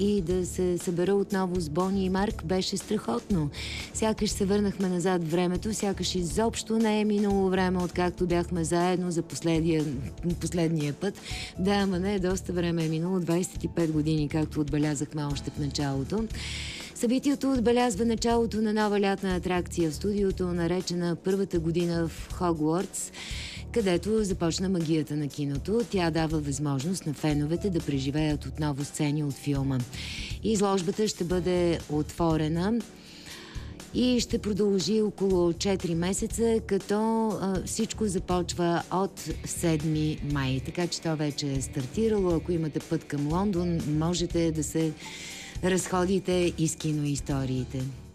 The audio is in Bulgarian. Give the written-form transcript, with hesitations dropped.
и да се събера отново с Бони и Марк беше страхотно. Сякаш се върнахме назад в времето, сякаш изобщо не е минало време, откакто бяхме заедно за последния път. Да, ама не, доста време е минало, 25 години, както отбелязахме още в началото. Събитието отбелязва началото на нова лятна атракция в студиото, наречена Първата година в Хогвартс, където започна магията на киното. Тя дава възможност на феновете да преживеят отново сцени от филма. Изложбата ще бъде отворена и ще продължи около 4 месеца, като всичко започва от 7 май. Така че това вече е стартирало. Ако имате път към Лондон, можете да се разходите из киноисториите.